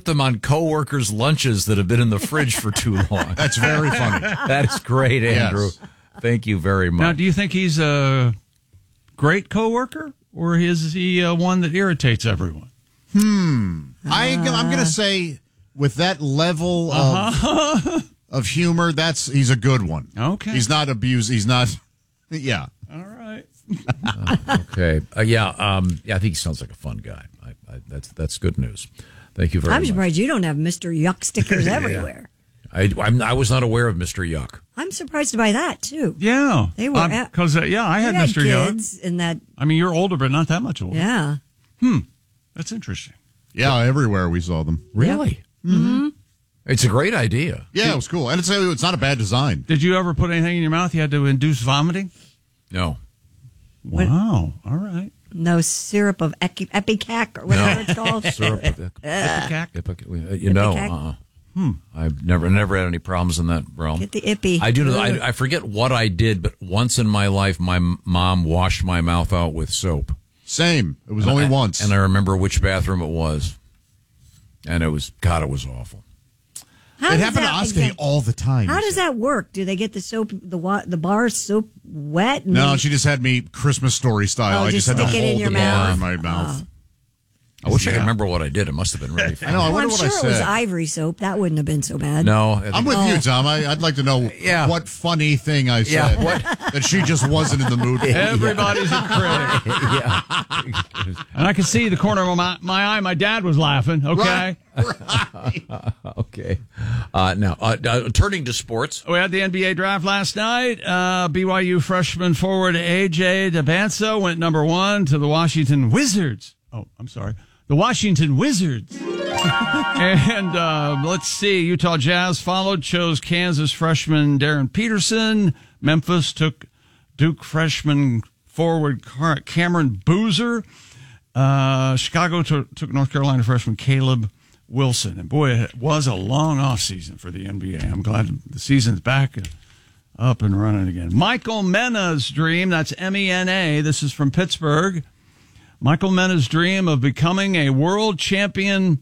them on coworkers' lunches that have been in the fridge for too long. That's very funny. That is great, Andrew. Yes. Thank you very much. Now, do you think he's a great coworker, or is he one that irritates everyone? I'm going to say with that level of humor, he's a good one. Okay. He's not abused. He's not. Yeah. All right. Okay. I think he sounds like a fun guy. That's good news. Thank you very much. I'm surprised you don't have Mr. Yuck stickers everywhere. I was not aware of Mr. Yuck. I'm surprised by that, too. Yeah. They were. Because, I had Mr. kids Yuck. in that. I mean, you're older, but not that much older. Yeah. That's interesting. Yeah, everywhere we saw them. Really? Mm-hmm. It's a great idea. Yeah, it was cool. And it's not a bad design. Did you ever put anything in your mouth you had to induce vomiting? No. Wow. All right. No syrup of Epicac or whatever it's called. Syrup. Ipecac? I've never had any problems in that realm. Get the ippy. I do know. I forget what I did, but once in my life, my mom washed my mouth out with soap. Same. It was only once. And I remember which bathroom it was. And it was awful. It happened to Oscar all the time. How does that work? Do they get the soap, the bar soap wet? No, she just had me Christmas Story style. I just had to stick it in hold your the bar mouth. in my mouth. I wish I could remember what I did. It must have been really fun. I know. I wonder I'm what sure I said. it was Ivory soap. That wouldn't have been so bad. No. I'm with you, Tom. I'd like to know what funny thing I said that she just wasn't in the mood for. Everybody's a critic. And I could see the corner of my eye. My dad was laughing. Okay. Right. Okay. Now, turning to sports. We had the NBA draft last night. BYU freshman forward A.J. Dabanso went number 1 to the Washington Wizards. Oh, I'm sorry. The Washington Wizards. And let's see. Utah Jazz followed, chose Kansas freshman Darren Peterson. Memphis took Duke freshman forward Cameron Boozer. Chicago took North Carolina freshman Caleb Wilson. And boy, it was a long offseason for the NBA. I'm glad the season's back up and running again. Michael Mena's dream, that's M-E-N-A. This is from Pittsburgh. Michael Mena's dream of becoming a world champion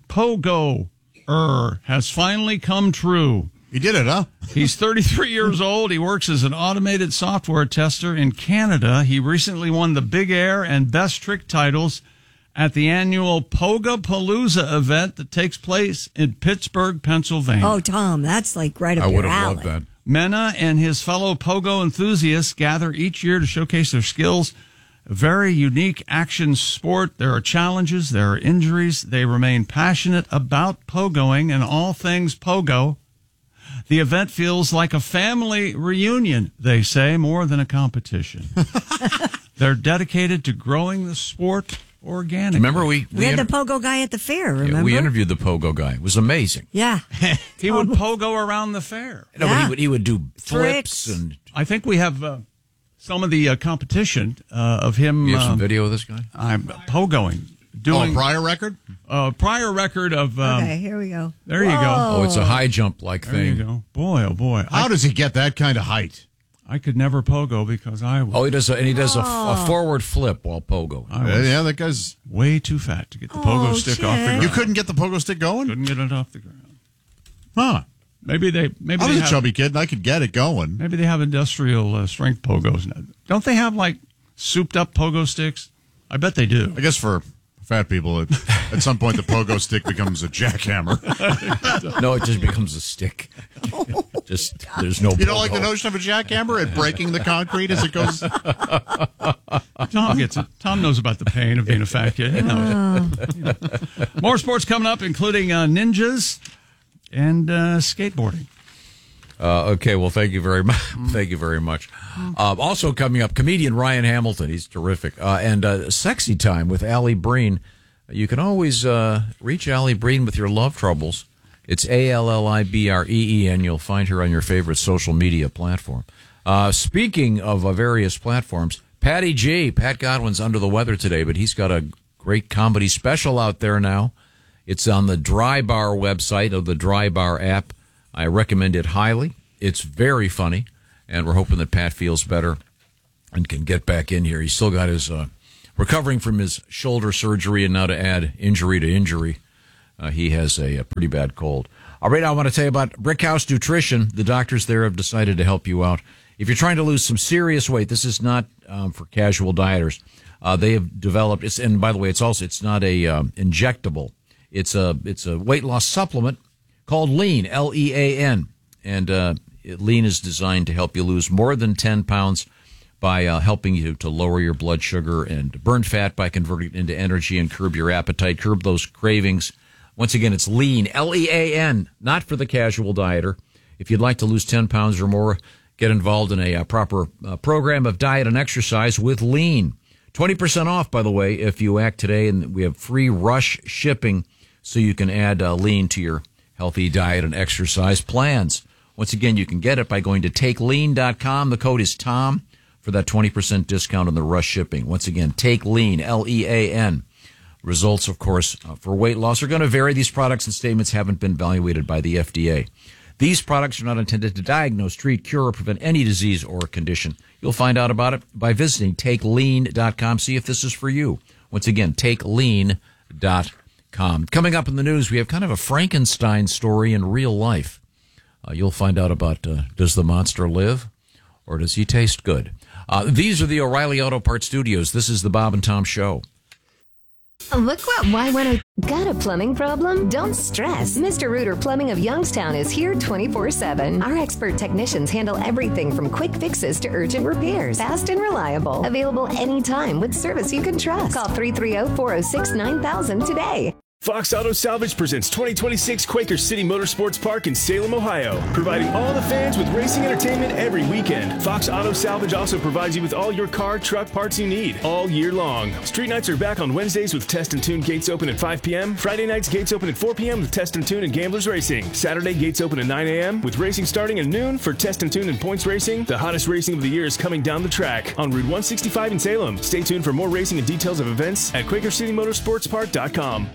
pogoer has finally come true. He did it, huh? He's 33 years old. He works as an automated software tester in Canada. He recently won the Big Air and Best Trick titles at the annual Pogapalooza event that takes place in Pittsburgh, Pennsylvania. Oh, Tom, that's like right up I your would have alley. loved that. Mena and his fellow pogo enthusiasts gather each year to showcase their skills. A very unique action sport. There are challenges. There are injuries. They remain passionate about pogoing and all things pogo. The event feels like a family reunion, they say, more than a competition. They're dedicated to growing the sport organically. Remember We had the pogo guy at the fair, remember? we interviewed the pogo guy. It was amazing. Yeah. He would pogo around the fair. No, but he would do Tricks. flips and. I think we have some of the competition of him. You have some video of this guy? I'm pogoing. Doing prior record? Prior record of. Okay, here we go. There you go. Oh, it's a high jump like There thing. you go. Boy, oh boy. How does he get that kind of height? I could never pogo because I was Oh, he does a forward flip while pogo. Yeah, that guy's way too fat to get the pogo stick off the ground. You couldn't get the pogo stick going? Couldn't get it off the ground. Huh. Maybe I was a chubby kid and I could get it going. Maybe they have industrial strength pogos now. Don't they have like souped up pogo sticks? I bet they do. I guess for fat people, at some point the pogo stick becomes a jackhammer. No, it just becomes a stick. Just there's no. You don't like the notion of a jackhammer at breaking the concrete as it goes? Tom gets it. Tom knows about the pain of being a fat kid. He knows it. More sports coming up, including ninjas and skateboarding. Okay, well, thank you very much. Thank you very much. Also coming up, comedian Ryan Hamilton. He's terrific. And Sexy Time with Allie Breen. You can always reach Allie Breen with your love troubles. It's ALLIBREEN. You'll find her on your favorite social media platform. Speaking of various platforms, Pat Godwin's under the weather today, but he's got a great comedy special out there now. It's on the Dry Bar website of the Dry Bar app. I recommend it highly. It's very funny, and we're hoping that Pat feels better and can get back in here. He's still got his recovering from his shoulder surgery, and now to add injury to injury, He has a pretty bad cold. All right, I want to tell you about Brickhouse Nutrition. The doctors there have decided to help you out. If you're trying to lose some serious weight, this is not for casual dieters. They have developed, and by the way, it's not a injectable. It's a weight loss supplement called Lean, Lean, and Lean is designed to help you lose more than 10 pounds by helping you to lower your blood sugar and burn fat by converting it into energy and curb your appetite, curb those cravings. Once again, it's Lean, Lean, not for the casual dieter. If you'd like to lose 10 pounds or more, get involved in a proper program of diet and exercise with Lean. 20% off, by the way, if you act today, and we have free rush shipping so you can add Lean to your healthy diet and exercise plans. Once again, you can get it by going to takelean.com. The code is TOM for that 20% discount on the rush shipping. Once again, Take Lean, Lean. Results, of course, for weight loss are going to vary. These products and statements haven't been evaluated by the FDA. These products are not intended to diagnose, treat, cure, or prevent any disease or condition. You'll find out about it by visiting takelean.com. See if this is for you. Once again, takelean.com. Coming up in the news, we have kind of a Frankenstein story in real life. You'll find out about does the monster live or does he taste good? These are the O'Reilly Auto Parts Studios. This is the Bob and Tom Show. Look what I got a plumbing problem? Don't stress. Mr. Rooter Plumbing of Youngstown is here 24/7. Our expert technicians handle everything from quick fixes to urgent repairs. Fast and reliable. Available anytime with service you can trust. Call 330-406-9000 today. Fox Auto Salvage presents 2026 Quaker City Motorsports Park in Salem, Ohio, providing all the fans with racing entertainment every weekend. Fox Auto Salvage also provides you with all your car, truck parts you need all year long. Street nights are back on Wednesdays with Test and Tune gates open at 5 p.m. Friday nights gates open at 4 p.m. with Test and Tune and Gamblers Racing. Saturday gates open at 9 a.m. with racing starting at noon for Test and Tune and Points Racing. The hottest racing of the year is coming down the track on Route 165 in Salem. Stay tuned for more racing and details of events at QuakerCityMotorsportsPark.com.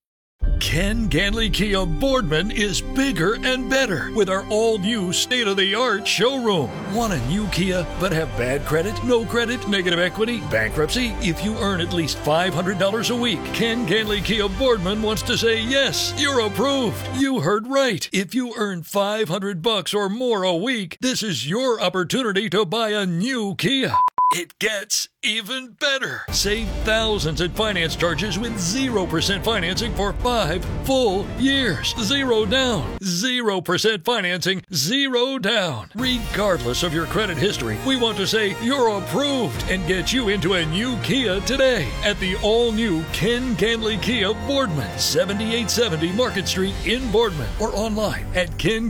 Ken Ganley Kia Boardman is bigger and better with our all-new state-of-the-art showroom. Want a new Kia but have bad credit, no credit, negative equity, bankruptcy? If you earn at least $500 a week, Ken Ganley Kia Boardman wants to say yes, you're approved. You heard right. If you earn $500 or more a week, this is your opportunity to buy a new Kia. It gets even better. Save thousands in finance charges with 0% financing for 5 full years. Zero down. 0% financing. Zero down. Regardless of your credit history, we want to say you're approved and get you into a new Kia today at the all-new Ken Ganley Kia Boardman, 7870 Market Street in Boardman, or online at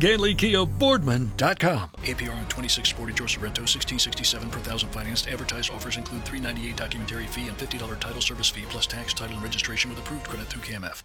KenGanleyKiaBoardman.com. APR on 2640 George Sorrento, 1667 per thousand financed. Advertised offers include $398 documentary fee and $50 title service fee plus tax, title, and registration with approved credit through KMF.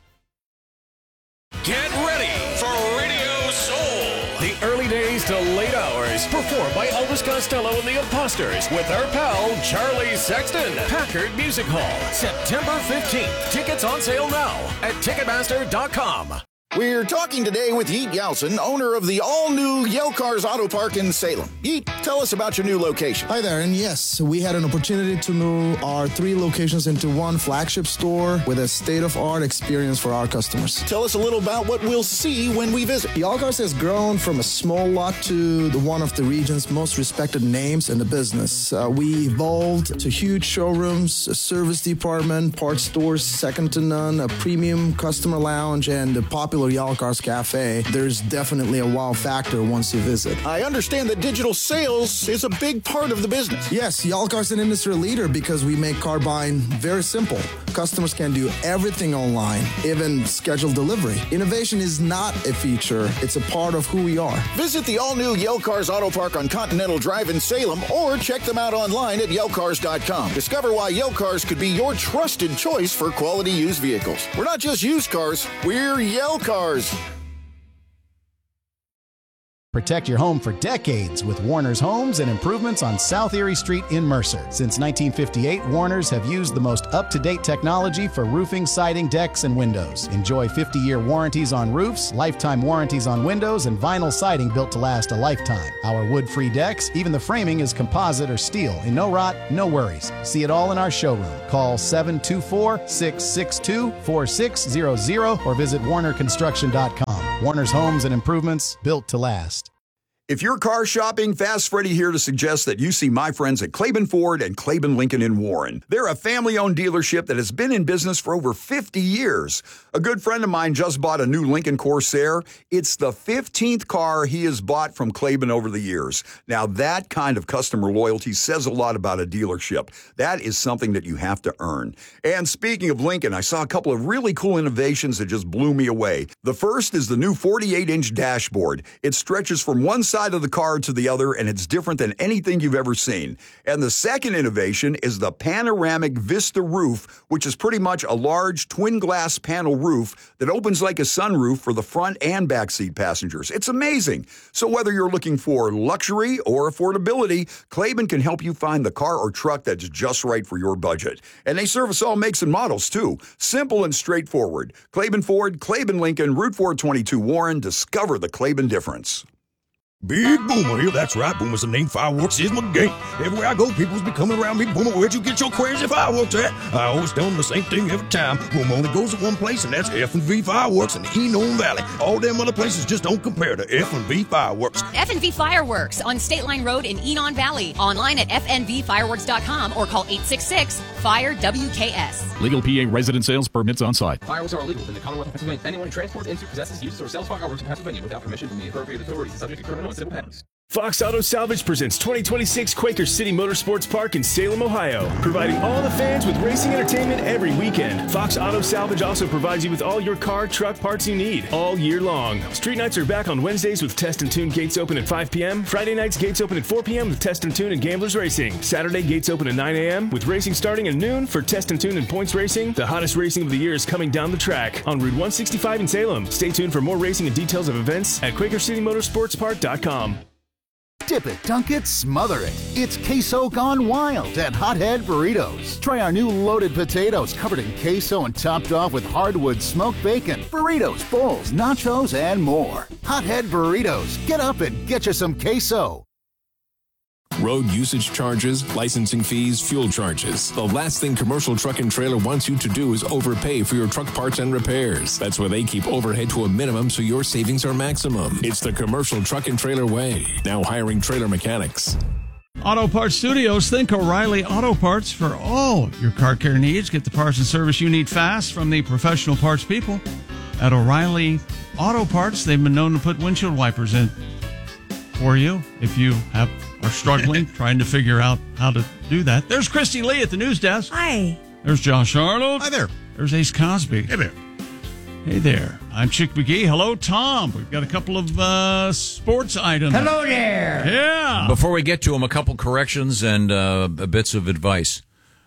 Get ready for Radio Soul. The early days to late hours, performed by Elvis Costello and the Imposters with our pal Charlie Sexton. Packard Music Hall, September 15th. Tickets on sale now at Ticketmaster.com. We're talking today with Yeet Yeltsin, owner of the all-new Yale Cars Auto Park in Salem. Yeet, tell us about your new location. Hi there, and yes, we had an opportunity to move our 3 locations into one flagship store with a state-of-art experience for our customers. Tell us a little about what we'll see when we visit. Yale Cars has grown from a small lot to one of the region's most respected names in the business. We evolved to huge showrooms, a service department, parts stores second to none, a premium customer lounge, and a popular Yale Cars Cafe. There's definitely a wow factor once you visit. I understand that digital sales is a big part of the business. Yes, Yale Cars is an industry leader because we make car buying very simple. Customers can do everything online, even schedule delivery. Innovation is not a feature, it's a part of who we are. Visit the all-new Yale Cars Auto Park on Continental Drive in Salem or check them out online at YaleCars.com. Discover why Yale Cars could be your trusted choice for quality used vehicles. We're not just used cars, we're Yale Cars. Protect your home for decades with Warner's Homes and Improvements on South Erie Street in Mercer. Since 1958, Warner's have used the most up-to-date technology for roofing, siding, decks, and windows. Enjoy 50-year warranties on roofs, lifetime warranties on windows, and vinyl siding built to last a lifetime. Our wood-free decks, even the framing is composite or steel, and no rot, no worries. See it all in our showroom. Call 724-662-4600 or visit warnerconstruction.com. Warner's Homes and Improvements, built to last. If you're car shopping, Fast Freddy here to suggest that you see my friends at Claiborne Ford and Claiborne Lincoln in Warren. They're a family-owned dealership that has been in business for over 50 years. A good friend of mine just bought a new Lincoln Corsair. It's the 15th car he has bought from Claiborne over the years. Now, that kind of customer loyalty says a lot about a dealership. That is something that you have to earn. And speaking of Lincoln, I saw a couple of really cool innovations that just blew me away. The first is the new 48-inch dashboard. It stretches from one side of the car to the other, and it's different than anything you've ever seen. And the second innovation is the panoramic Vista roof, which is pretty much a large twin glass panel roof that opens like a sunroof for the front and back seat passengers. It's amazing. So whether you're looking for luxury or affordability, Claiborne can help you find the car or truck that's just right for your budget. And they service all makes and models too. Simple and straightforward. Claiborne Ford, Claiborne Lincoln, Route 422 Warren. Discover the Claiborne difference. Big Boomer here, that's right, Boomer's the name. Fireworks is my game. Everywhere I go, people's be coming around me. Boomer, where'd you get your crazy fireworks at? I always tell them the same thing every time. Boomer only goes to one place, and that's F&V Fireworks in the Enon Valley. All them other places just don't compare to F&V Fireworks. F&V Fireworks on State Line Road in Enon Valley. Online at fnvfireworks.com or call 866-FIRE-WKS. Legal PA resident sales permits on site. Fireworks are illegal in the Commonwealth of Pennsylvania. Anyone who transports into, possesses, uses, or sells fireworks in Pennsylvania without permission from the appropriate authorities is subject to criminal and civil penalties. Fox Auto Salvage presents 2026 Quaker City Motorsports Park in Salem, Ohio, providing all the fans with racing entertainment every weekend. Fox Auto Salvage also provides you with all your car, truck parts you need all year long. Street nights are back on Wednesdays with Test and Tune gates open at 5 p.m. Friday nights gates open at 4 p.m. with Test and Tune and Gamblers Racing. Saturday gates open at 9 a.m. with racing starting at noon for Test and Tune and Points Racing. The hottest racing of the year is coming down the track on Route 165 in Salem. Stay tuned for more racing and details of events at QuakerCityMotorsportsPark.com. Dip it, dunk it, smother it. It's queso gone wild at Hothead Burritos. Try our new loaded potatoes covered in queso and topped off with hardwood smoked bacon, burritos, bowls, nachos, and more. Hothead Burritos. Get up and get you some queso. Road usage charges, licensing fees, fuel charges. The last thing Commercial Truck and Trailer wants you to do is overpay for your truck parts and repairs. That's why they keep overhead to a minimum so your savings are maximum. It's the Commercial Truck and Trailer way. Now hiring trailer mechanics. Auto Parts Studios. Think O'Reilly Auto Parts for all your car care needs. Get the parts and service you need fast from the professional parts people at O'Reilly Auto Parts. They've been known to put windshield wipers in for you if you are struggling trying to figure out how to do that. There's Christy Lee at the news desk. Hi. There's Josh Arnold. Hi there. There's Ace Cosby. Hey there. Hey there. I'm Chick McGee. Hello, Tom. We've got a couple of sports items. Hello there. Yeah. Before we get to them, a couple corrections and bits of advice.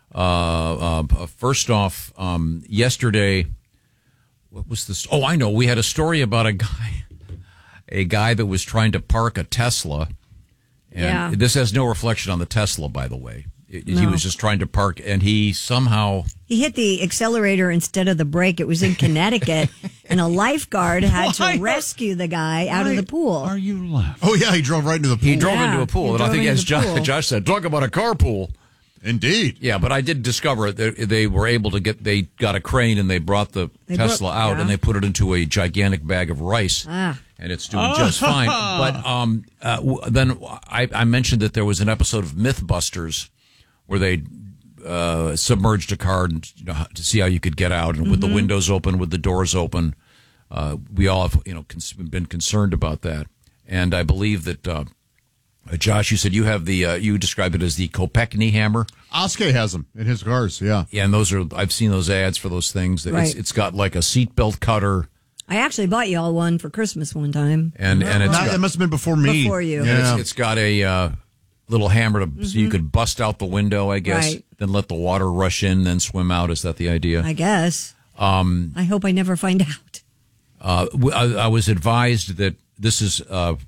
First off, yesterday, what was this? Oh, I know. We had a story about a guy that was trying to park a Tesla. And this has no reflection on the Tesla, by the way. He was just trying to park, and he somehow... He hit the accelerator instead of the brake. It was in Connecticut, and a lifeguard had to rescue the guy out of the pool. Are you laughing? Oh, yeah, he drove right into the pool. He drove into a pool. And I think, as Josh said, talk about a carpool. Indeed. Yeah, but I did discover that they were able to they got a crane, and they brought the Tesla out, and they put it into a gigantic bag of rice. And it's doing just fine. But then I mentioned that there was an episode of Mythbusters where they submerged a car to see how you could get out, and with the windows open, with the doors open. We all have been concerned about that, and I believe that Josh, you said you have you described it as the Kopechne hammer. Oskay has them in his cars. Yeah, and I've seen those ads for those things. Right. It's got like a seatbelt cutter. I actually bought you all one for Christmas one time. And it must have been before me. Before you. Yeah. It's got a little hammer so you could bust out the window, I guess, then let the water rush in, then swim out. Is that the idea? I guess. I hope I never find out. I was advised that this is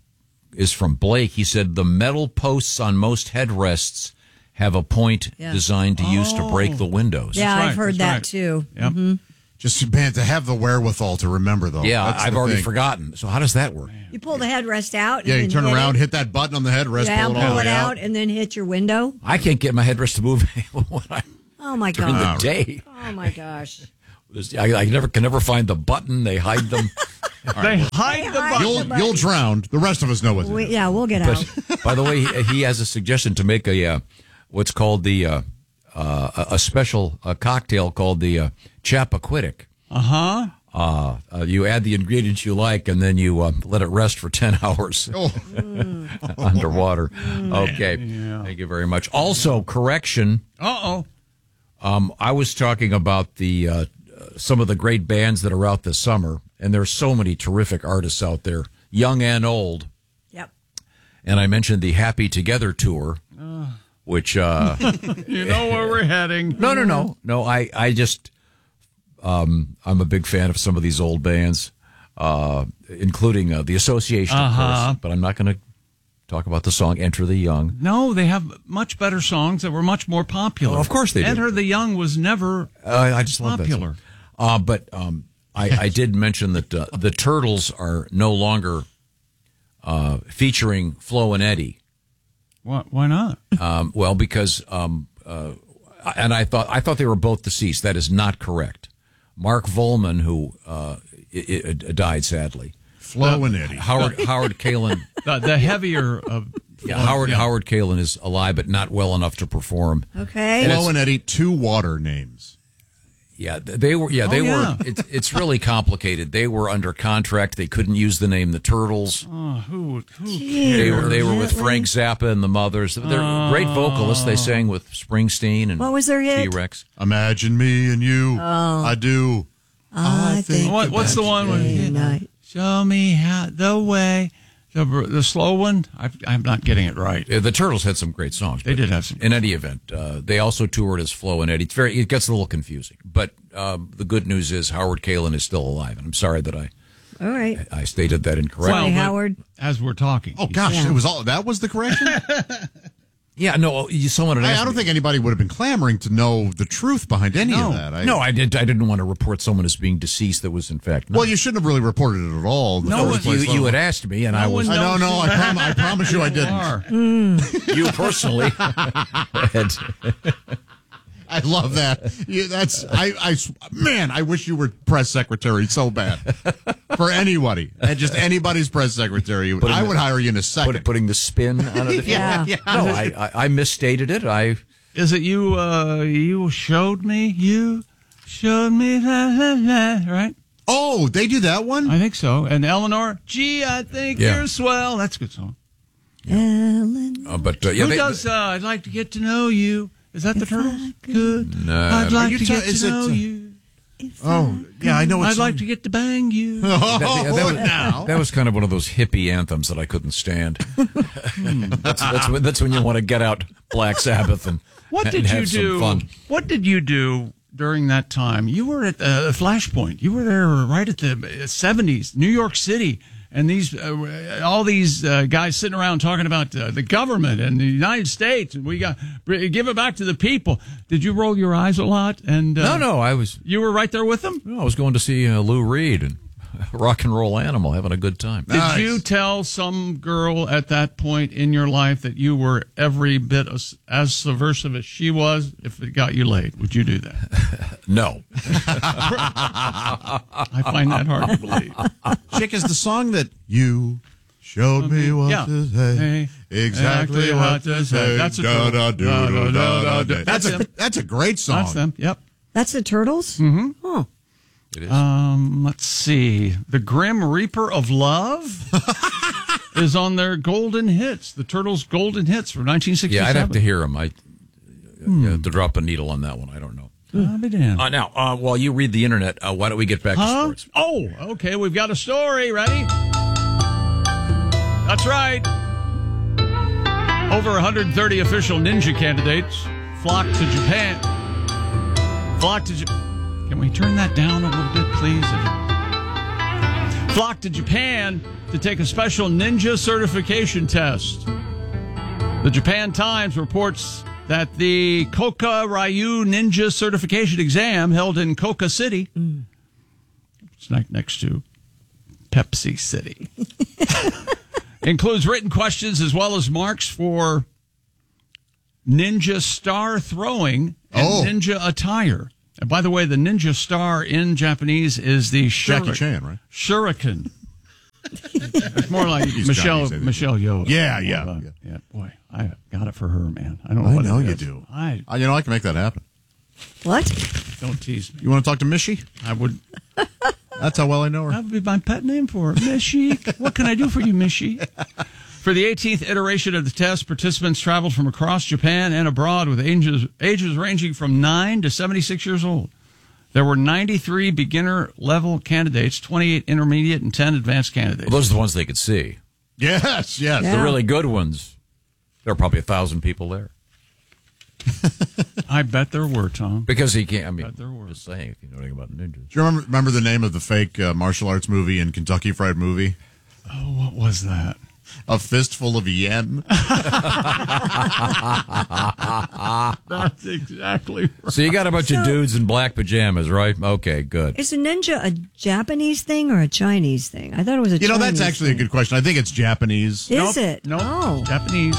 is from Blake. He said the metal posts on most headrests have a point designed to use to break the windows. Yeah, I've heard that too. Yep. Mm-hmm. Just, man, to have the wherewithal to remember, though. Yeah, That's I've the already thing. forgotten. So how does that work? You pull the headrest out. Yeah, and you then turn hit around, it. hit that button on the headrest, pull it all the way out. and then hit your window. I can't get my headrest to move when I'm Oh my during the gosh! day. Oh my gosh! I can never find the button. They hide them. They hide the button. You'll drown. The rest of us know what to do. Yeah, we'll get out. But, by the way, he has a suggestion to make a what's called a special cocktail called the Chappaquiddick. You add the ingredients you like, and then you let it rest for 10 hours underwater. Okay. Thank you very much. Also, correction. Uh-oh. I was talking about the some of the great bands that are out this summer, and there's so many terrific artists out there, young and old. Yep. And I mentioned the Happy Together tour, which you know where we're heading. No. I just I'm a big fan of some of these old bands, including the Association, of course. But I'm not going to talk about the song "Enter the Young." No, they have much better songs that were much more popular. Of course they did. Enter the Young was never I just popular. love that song. I did mention that the Turtles are no longer featuring Flo and Eddie. Why not? Well, because and I thought they were both deceased. That is not correct. Mark Volman, who died sadly. Flo and Eddie. Howard Kalin. The heavier of Howard Kalin is alive, but not well enough to perform. Okay. Flo and Eddie, two water names. Yeah, they were. Yeah, they were. It's really complicated. They were under contract. They couldn't use the name the Turtles. Oh, who cares? They were with Frank Zappa and the Mothers. They're great vocalists. They sang with Springsteen and what was their hit? T-Rex. Imagine me and you. I do. I think. What's the one with Show me how the way. The slow one, I'm not getting it right. The Turtles had some great songs. They did have some. In any event, they also toured as Flo and Eddie. It gets a little confusing. But the good news is Howard Kalin is still alive, and I'm sorry that I stated that incorrectly. Sorry, Howard. As we're talking. Oh gosh, it was all that was the correction. Yeah, no, someone had asked I don't think anybody would have been clamoring to know the truth behind any of that. I didn't want to report someone as being deceased that was in fact not. Well, you shouldn't have really reported it at all. You had asked me, and I was. I promise you, I didn't. You personally. I love that. Man, I wish you were press secretary so bad for anybody, and just anybody's press secretary. I would hire you in a second. Putting the spin on it. Yeah. No, I misstated it. Is it you? You showed me. You showed me that. Right? Oh, they do that one. I think so. And Eleanor, gee, I think you're swell. That's a good song. Ellen. Who does? I'd like to get to know you. Is that the Turtles? Good. No. I'd like to get to know you. Oh, yeah, I know. I'd like to get to bang you. That was kind of one of those hippie anthems that I couldn't stand. That's when you want to get out Black Sabbath and have some fun. What did you do during that time? You were at Flashpoint. You were there right at the 70s, New York City. And all these guys sitting around talking about the government and the United States, and we got give it back to the people. Did you roll your eyes a lot? And no, I was. You were right there with them. No, I was going to see Lou Reed and Rock and Roll Animal, having a good time. Did you tell some girl at that point in your life that you were every bit as subversive as she was? If it got you laid, would you do that? No. I find that hard to believe. Chick is the song that you showed me what to say. Exactly what to say. That's a That's a great song. That's them. Yep. That's the Turtles? Mm-hmm. Oh. It is. Let's see. The Grim Reaper of Love is on their golden hits. The Turtles' golden hits from 1967. Yeah, I'd have to hear them. To drop a needle on that one. I don't know. I'll be damned. Now, while you read the internet, why don't we get back to sports? Oh, okay. We've got a story. Ready? That's right. Over 130 official ninja candidates flocked to Japan. Can we turn that down a little bit, please? flocked to Japan to take a special ninja certification test. The Japan Times reports that the Koka Ryu Ninja Certification Exam held in Koka City, it's next to Pepsi City, includes written questions as well as marks for ninja star throwing and ninja attire. And by the way, the ninja star in Japanese is the Jackie Chan, right? Shuriken. It's more like Michelle Yeoh. Yeah. Boy, I got it for her, man. I don't know. I what know it you is. do. I can make that happen. What? Don't tease me. You want to talk to Mishy? I would. That's how well I know her. That would be my pet name for her, Mishy. What can I do for you, Mishy? For the 18th iteration of the test, participants traveled from across Japan and abroad with ages ranging from 9 to 76 years old. There were 93 beginner-level candidates, 28 intermediate, and 10 advanced candidates. Well, those are the ones they could see. Yes. The really good ones. There were probably 1,000 people there. I bet there were, Tom. Because he can't, just saying, if you know anything about ninjas. Do you remember the name of the fake martial arts movie in Kentucky Fried Movie? Oh, what was that? A Fistful of Yen. That's exactly right. So you got a bunch of dudes in black pajamas, right? Okay, good. Is a ninja a Japanese thing or a Chinese thing? I thought it was a Chinese that's actually thing. a good question. I think it's Japanese. Is it? Nope. Oh. Japanese.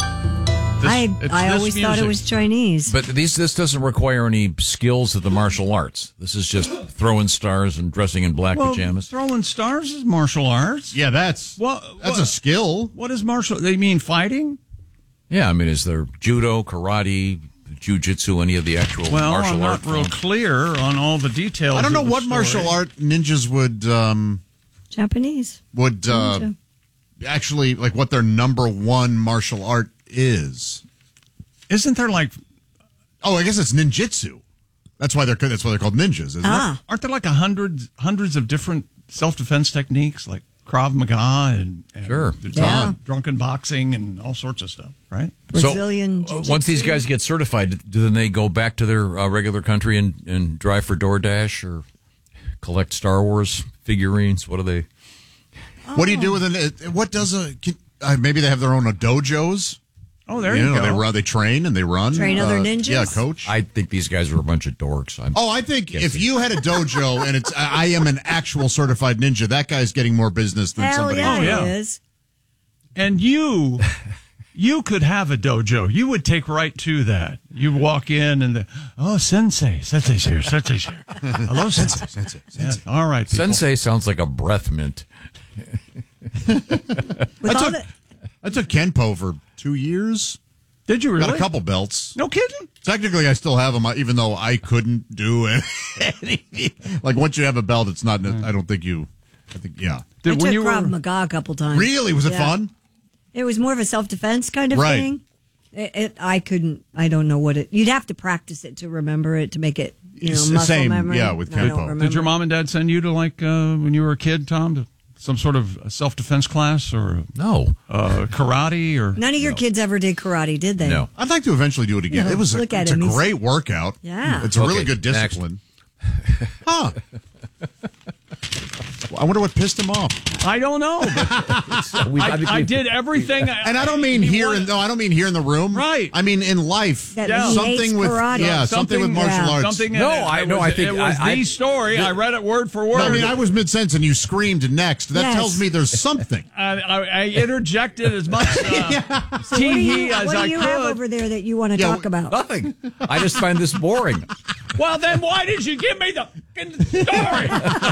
I always thought it was Chinese. But this doesn't require any skills of the martial arts. This is just throwing stars and dressing in black pajamas. Throwing stars is martial arts. Yeah, that's a skill. What is martial? They mean fighting? Yeah, I mean, is there judo, karate, jiu-jitsu, any of the actual martial I'm not art real clear on all the details. I don't know of the what story. martial art ninjas would Japanese would actually like what their number one martial art is. Isn't there like? Oh, I guess it's ninjutsu. That's why they're called ninjas, isn't it? Aren't there like hundreds of different self-defense techniques like Krav Maga and sure, drunken boxing and all sorts of stuff, right? Brazilian so once these guys get certified, then they go back to their regular country and drive for DoorDash or collect Star Wars figurines. What do they? What do you do with maybe they have their own dojos? Oh, there you go. They train and they run. Train other ninjas? Yeah, coach. I think these guys are a bunch of dorks. I think if you had a dojo and it's I am an actual certified ninja, that guy's getting more business than somebody else. He is. And you could have a dojo. You would take right to that. You walk in and sensei's here. Hello, sensei. Yeah. All right, people. Sensei sounds like a breath mint. I took Kenpo for 2 years. Did you really? Got a couple belts. No kidding? Technically, I still have them, even though I couldn't do anything. Like, once you have a belt, it's not, I don't think you, I think. I took Krav Maga a couple times. Really? Was it fun? It was more of a self-defense kind of thing. I don't know what you'd have to practice it to remember it, to make it, muscle memory. Yeah, with Kenpo. Did your mom and dad send you to, when you were a kid, Tom, to some sort of self-defense class or karate or none of your kids ever did karate, did they? No. I'd like to eventually do it again. No, It's a great workout. Yeah. It's a really good discipline. Huh. I wonder what pissed him off. I don't know. I did everything, and I don't mean here. I don't mean here in the room. Right. I mean in life. Something with karate. Something with martial arts. I think it was the story. I read it word for word. No, I mean, I was mid-sentence and you screamed next. That tells me there's something. I interjected as much tee-hee as I could. What do you have over there that you want to talk about? Nothing. I just find this boring. Well, then why did you give me the story?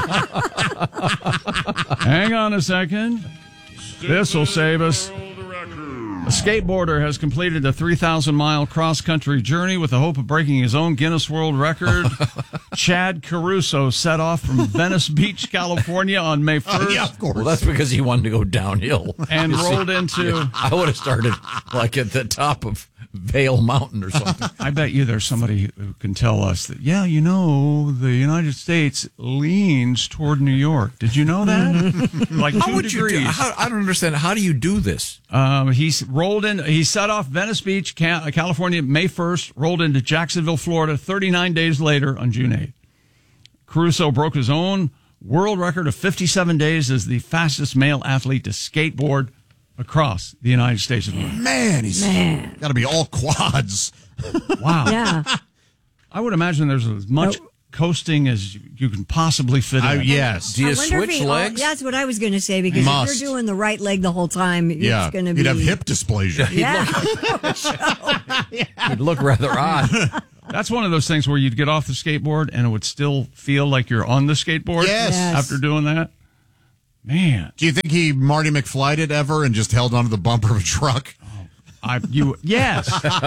Hang on a second. This will save us. A skateboarder has completed a 3,000-mile cross-country journey with the hope of breaking his own Guinness World Record. Chad Caruso set off from Venice Beach, California on May 1st. Yeah, of course. Well, that's because he wanted to go downhill. And rolled into... I would have started like at the top of Vail Mountain or something. I bet you there's somebody who can tell us that, the United States leans toward New York. Did you know that? Like 2 degrees. I don't understand. How do you do this? He set off Venice Beach, California, May 1st, rolled into Jacksonville, Florida, 39 days later on June 8th. Caruso broke his own world record of 57 days as the fastest male athlete to skateboard across the United States of America. Man, he's got to be all quads. Wow. Yeah. I would imagine there's as much coasting as you can possibly fit in. Yes. Do you I wonder if switch legs? That's what I was going to say, because Must. if you're doing the right leg the whole time, Yeah, it's going to be... you'd have hip dysplasia. Yeah. It'd look rather odd. That's one of those things where you'd get off the skateboard and it would still feel like you're on the skateboard Yes. after doing that. Man. Do you think he Marty McFly'd it ever and just held onto the bumper of a truck? Yes.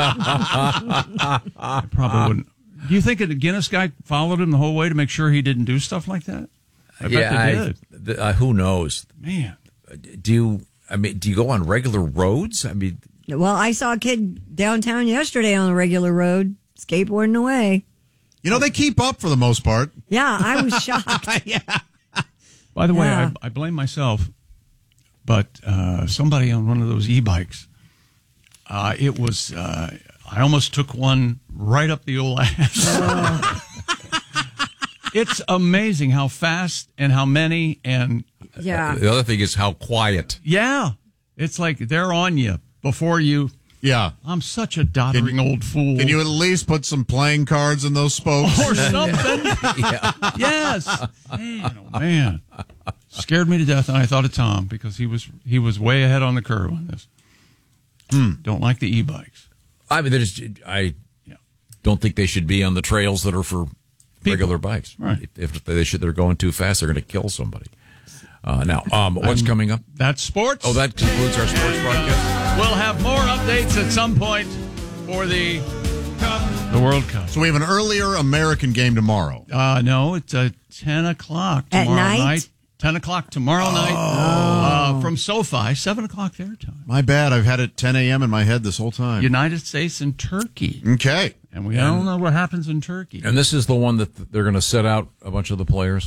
I probably wouldn't. Do you think a Guinness guy followed him the whole way to make sure he didn't do stuff like that? I bet they did. Who knows? Man. Do you go on regular roads? I mean, Well, I saw a kid downtown yesterday on a regular road, skateboarding away. You know, they keep up for the most part. Yeah, I was shocked. By the way, Yeah. I blame myself, but somebody on one of those e-bikes, it was, I almost took one right up the old ass. It's amazing how fast and how many and... Yeah. the other thing is how quiet. Yeah. It's like they're on you before you... Yeah. I'm such a doddering old fool. Can you at least put some playing cards in those spokes? Or something. Yes. Man, oh man. Scared me to death, and I thought of Tom because he was way ahead on the curve on this. Don't like the e-bikes. I mean, I don't think they should be on the trails that are for regular bikes. Right. If they're going too fast, they're going to kill somebody. Now, what's coming up? That's sports. Oh, that concludes our sports broadcast. We'll have more updates at some point for the World Cup. So we have an earlier American game tomorrow. No, it's 10 o'clock At tomorrow night? 10 o'clock tomorrow night from SoFi, 7 o'clock their time. My bad. I've had it 10 a.m. in my head this whole time. United States and Turkey. Okay. And we don't know what happens in Turkey. And this is the one that they're going to set out a bunch of the players?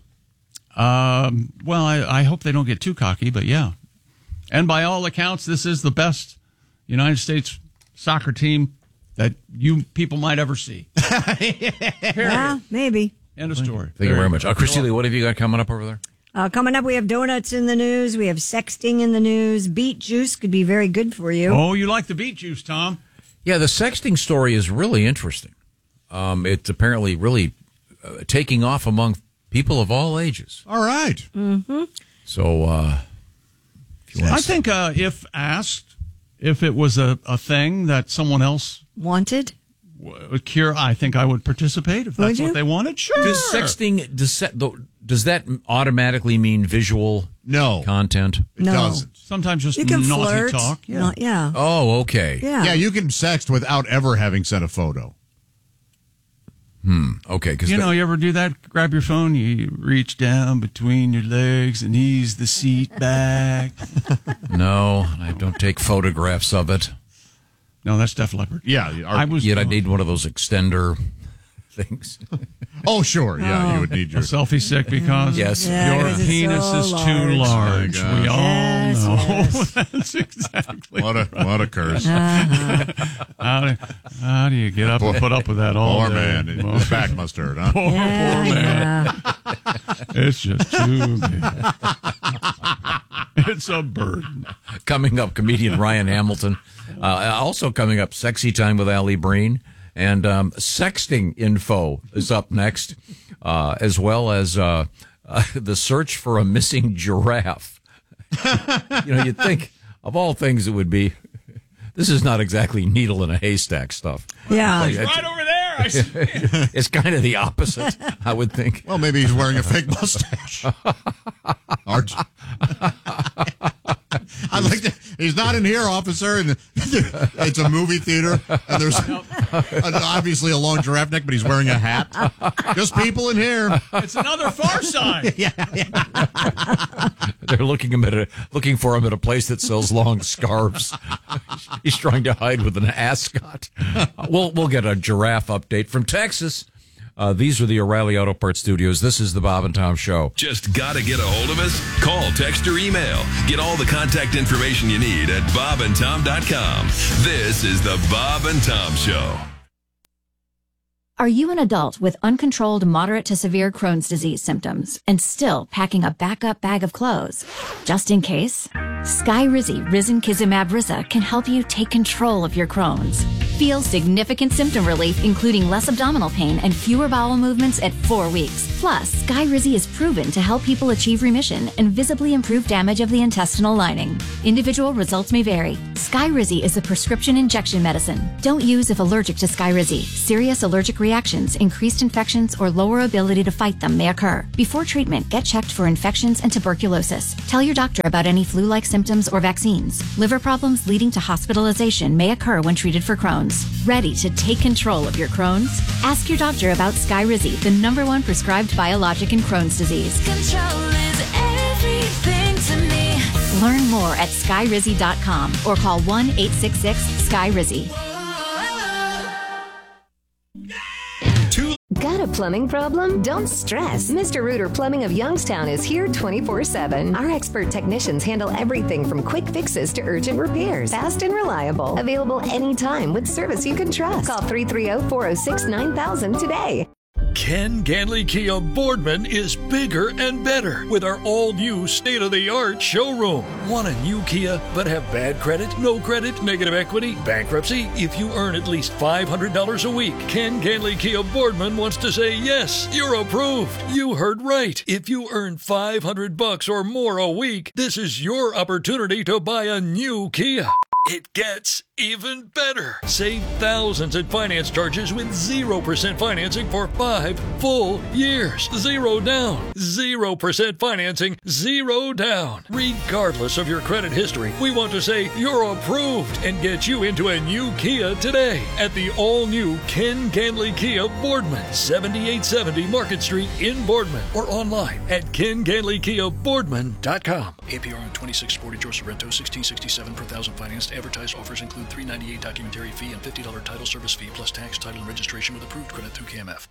Well, I hope they don't get too cocky, but yeah. And by all accounts, this is the best United States soccer team that you people might ever see. Yeah, maybe. End of story. Thank you very much. Christy Lee, what have you got coming up over there? Coming up, we have donuts in the news. We have sexting in the news. Beet juice could be very good for you. Oh, you like the beet juice, Tom? Yeah, the sexting story is really interesting. It's apparently really taking off among people of all ages. All right. Mm-hmm. So, I think if asked if it was a thing that someone else wanted, would cure, I think I would participate if that's what they wanted. Sure. Does sexting, does that automatically mean visual content? It doesn't. Sometimes just you can naughty flirt. talk. Yeah. Yeah. Oh, okay. Yeah, you can sext without ever having sent a photo. Okay. You know, you ever do that? Grab your phone, you reach down between your legs and ease the seat back. No, I don't take photographs of it. No, that's Def Leppard. Yeah. I need one of those extender things. Oh, sure. Yeah, you would need your selfie stick because yes, your penis is too large. We all know. That's exactly what a curse. How do you get up and put up with that all Poor day? man. His back must hurt, huh? Poor man. It's just too big. It's a burden. Coming up, comedian Ryan Hamilton. Also coming up, Sexy Time with Allie Breen. And sexting info is up next, as well as the search for a missing giraffe. You'd think, of all things, it would be, this is not exactly needle in a haystack stuff. Yeah. It's right over there. I see it. It's kind of the opposite, I would think. Well, maybe he's wearing a fake mustache. I'd like to. He's not in here, officer. And it's a movie theater, and there's obviously a long giraffe neck, but he's wearing a hat. Just people in here. It's another Far Side. They're looking for him at a place that sells long scarves. He's trying to hide with an ascot. We'll get a giraffe update from Texas. These are the O'Reilly Auto Parts Studios. This is the Bob and Tom Show. Just got to get a hold of us? Call, text, or email. Get all the contact information you need at bobandtom.com. This is the Bob and Tom Show. Are you an adult with uncontrolled moderate to severe Crohn's disease symptoms and still packing a backup bag of clothes? Just in case, Skyrizi Risankizumab Riza can help you take control of your Crohn's. Feel significant symptom relief, including less abdominal pain and fewer bowel movements at 4 weeks. Plus, Skyrizi is proven to help people achieve remission and visibly improve damage of the intestinal lining. Individual results may vary. Skyrizi is a prescription injection medicine. Don't use if allergic to Skyrizi. Serious allergic reactions, increased infections, or lower ability to fight them may occur. Before treatment, get checked for infections and tuberculosis. Tell your doctor about any flu-like symptoms or vaccines. Liver problems leading to hospitalization may occur when treated for Crohn's. Ready to take control of your Crohn's? Ask your doctor about Skyrizi, the #1 prescribed biologic in Crohn's disease. Control is everything to me. Learn more at skyrizi.com or call 1-866-SKYRIZI. Got a plumbing problem? Don't stress. Mr. Rooter Plumbing of Youngstown is here 24/7. Our expert technicians handle everything from quick fixes to urgent repairs. Fast and reliable. Available anytime with service you can trust. Call 330-406-9000 today. Ken Ganley Kia Boardman is bigger and better with our all-new state-of-the-art showroom. Want a new Kia but have bad credit, no credit, negative equity, bankruptcy? If you earn at least $500 a week, Ken Ganley Kia Boardman wants to say yes, you're approved. You heard right. If you earn $500 or more a week, this is your opportunity to buy a new Kia. It gets even better. Save thousands in finance charges with 0% financing for 5 full years. 0 down. 0% financing, 0 down. Regardless of your credit history, we want to say you're approved and get you into a new Kia today at the all-new Ken Ganley Kia Boardman, 7870 Market Street in Boardman, or online at kenganleykiaboardman.com. APR on 26 Sportage or Sorrento, 1667 per thousand financed. Advertised offers include $398 documentary fee and $50 title service fee plus tax, title, and registration with approved credit through KMF.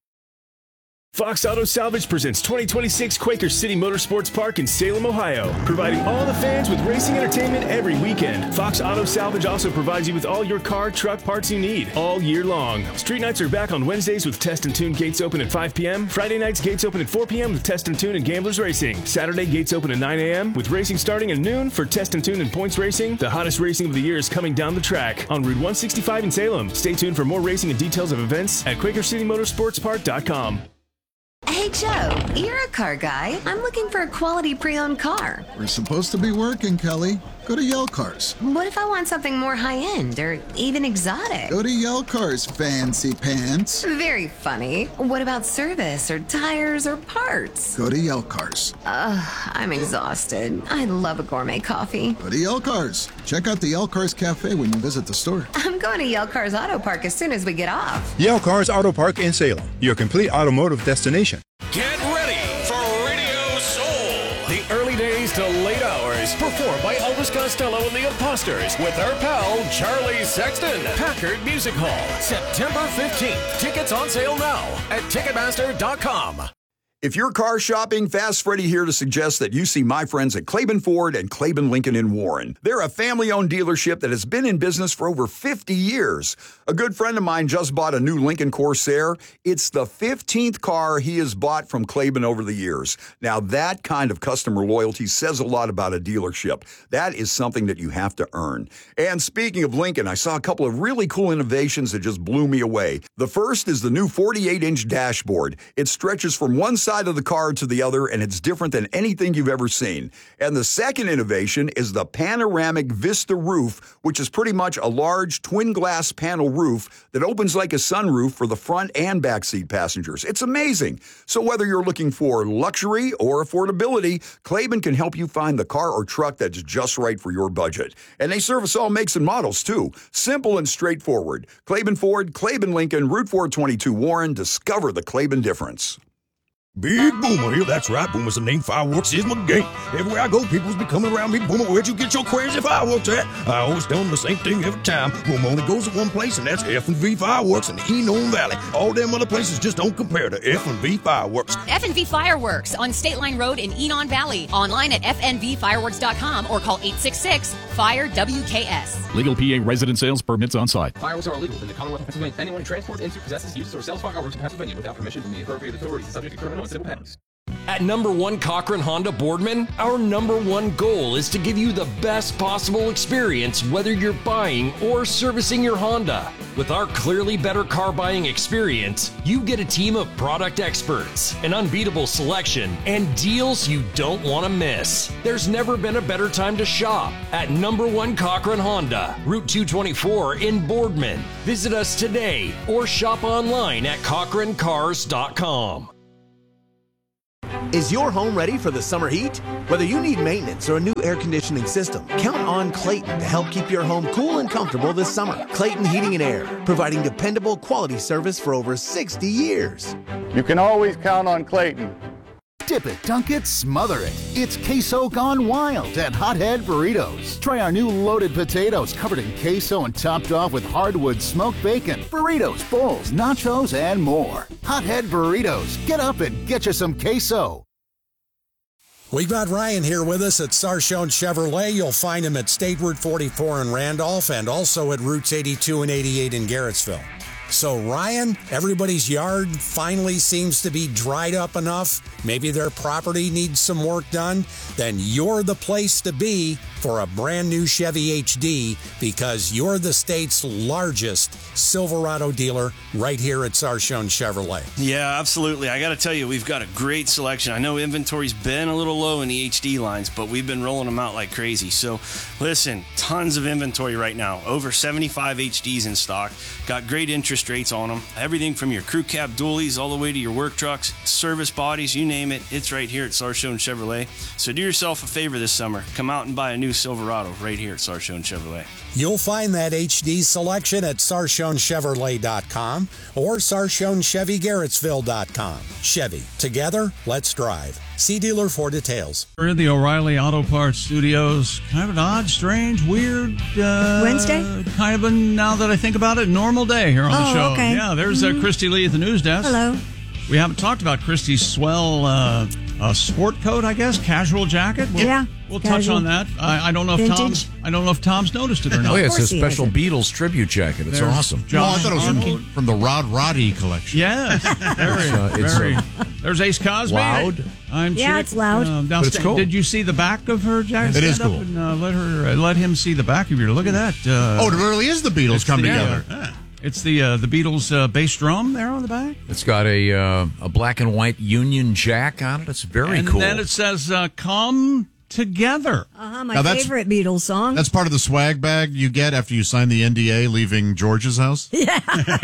Fox Auto Salvage presents 2026 Quaker City Motorsports Park in Salem, Ohio, providing all the fans with racing entertainment every weekend. Fox Auto Salvage also provides you with all your car, truck parts you need all year long. Street nights are back on Wednesdays with Test and Tune gates open at 5 p.m. Friday nights gates open at 4 p.m. with Test and Tune and Gamblers Racing. Saturday gates open at 9 a.m. with racing starting at noon for Test and Tune and Points Racing. The hottest racing of the year is coming down the track on Route 165 in Salem. Stay tuned for more racing and details of events at QuakerCityMotorsportsPark.com. Hey, Joe, you're a car guy. I'm looking for a quality pre-owned car. We're supposed to be working, Kelly. Go to Yell Cars. What if I want something more high-end or even exotic? Go to Yell Cars, fancy pants. Very funny. What about service or tires or parts? Go to Yell Cars. I'm exhausted. I love a gourmet coffee. Go to Yell Cars. Check out the Yell Cars Cafe when you visit the store. I'm going to Yell Cars Auto Park as soon as we get off. Yell Cars Auto Park in Salem, your complete automotive destination. Get ready for Radio Soul. The early days to late hours, performed by Elvis Costello and the Imposters with our pal Charlie Sexton. Packard Music Hall, September 15th. Tickets on sale now at Ticketmaster.com. If you're car shopping, Fast Freddy here to suggest that you see my friends at Claiborne Ford and Claiborne Lincoln in Warren. They're a family-owned dealership that has been in business for over 50 years. A good friend of mine just bought a new Lincoln Corsair. It's the 15th car he has bought from Claiborne over the years. Now, that kind of customer loyalty says a lot about a dealership. That is something that you have to earn. And speaking of Lincoln, I saw a couple of really cool innovations that just blew me away. The first is the new 48-inch dashboard. It stretches from one side of the car to the other, and it's different than anything you've ever seen. And the second innovation is the panoramic Vista roof, which is pretty much a large twin glass panel roof that opens like a sunroof for the front and back seat passengers. It's amazing. So whether you're looking for luxury or affordability, Claiborne can help you find the car or truck that's just right for your budget. And they service all makes and models too. Simple and straightforward. Claiborne Ford, Claiborne Lincoln, Route 422 Warren. Discover the Claiborne difference. Big Boomer here. That's right. Boomer's the name. Fireworks is my game. Everywhere I go, people's be coming around me. Boomer, where'd you get your crazy fireworks at? I always tell them the same thing every time. Boomer only goes to one place, and that's F&V Fireworks in the Enon Valley. All them other places just don't compare to F&V Fireworks. F&V Fireworks on State Line Road in Enon Valley. Online at fnvfireworks.com or call 866-FIRE-WKS. Legal PA resident sales permits on site. Fireworks are illegal in the Commonwealth of Pennsylvania. Anyone who transports, into, possesses, uses, or sells fireworks in Pennsylvania without permission from the appropriate authorities is subject to criminal and civil penalties. At number 1 Cochran Honda Boardman, our number 1 goal is to give you the best possible experience whether you're buying or servicing your Honda. With our clearly better car buying experience, you get a team of product experts, an unbeatable selection, and deals you don't want to miss. There's never been a better time to shop at number 1 Cochran Honda, Route 224 in Boardman. Visit us today or shop online at CochranCars.com. Is your home ready for the summer heat? Whether you need maintenance or a new air conditioning system, count on Clayton to help keep your home cool and comfortable this summer. Clayton Heating and Air, providing dependable quality service for over 60 years. You can always count on Clayton. Dip it, dunk it, smother it. It's queso gone wild at Hothead Burritos. Try our new loaded potatoes covered in queso and topped off with hardwood smoked bacon, burritos, bowls, nachos, and more. Hothead Burritos. Get up and get you some queso. We've got Ryan here with us at Sarchone Chevrolet. You'll find him at State Route 44 in Randolph and also at Routes 82 and 88 in Garrettsville. So, Ryan, everybody's yard finally seems to be dried up enough. Maybe their property needs some work done. Then you're the place to be for a brand new Chevy HD because you're the state's largest Silverado dealer right here at Sarchone Chevrolet. Yeah, absolutely. I got to tell you, we've got a great selection. I know inventory's been a little low in the HD lines, but we've been rolling them out like crazy. So, listen, tons of inventory right now. Over 75 HDs in stock. Got great interest rates on them. Everything from your crew cab dualies all the way to your work trucks, service bodies, you name it. It's right here at Sarchone Chevrolet. So do yourself a favor this summer. Come out and buy a new Silverado right here at Sarchone Chevrolet. You'll find that HD selection at SarchoneChevrolet.com or SarchoneChevyGarrettsville.com. Chevy, together, let's drive. See dealer for details. We're in the O'Reilly Auto Parts Studios. Kind of an odd, strange, weird... Wednesday? Kind of a, now that I think about it, normal day here on the show. Okay. Yeah, there's Christy Lee at the news desk. Hello. We haven't talked about Christy's swell sport coat, I guess, casual jacket. We'll touch on that. I don't know if Tom's noticed it or not. Oh, yeah, it's a special Beatles tribute jacket. It's awesome. I thought it was from the Rod Roddy collection. Yes, very. There's Ace Cosby. Loud. It's loud. But it's cool. Did you see the back of her jacket? It is cool. And, let him see the back of your. Look at that. It really is the Beatles come together. It's the Beatles bass drum there on the back. It's got a black and white Union Jack on it. It's very cool. And then it says "Come Together." My favorite Beatles song. That's part of the swag bag you get after you sign the NDA leaving George's house. Yeah.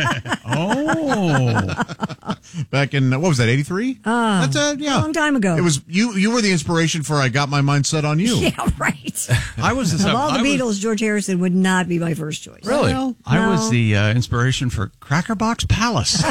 Back in, what was that, 83? That's a long time ago. It was you were the inspiration for I Got My Mind Set on You. Yeah, right. I was of all the Beatles, George Harrison would not be my first choice. Really? No. I was the inspiration for Cracker Box Palace.